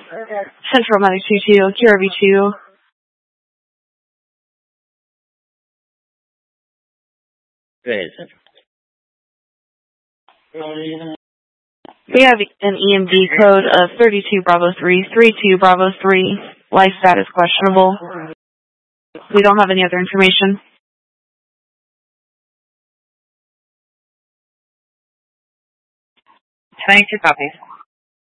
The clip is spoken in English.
Central Medic 22, QRV2. Go ahead, Central. We have an EMD code of 32 Bravo 3, 32 Bravo 3. Life status questionable. We don't have any other information. 22 copies.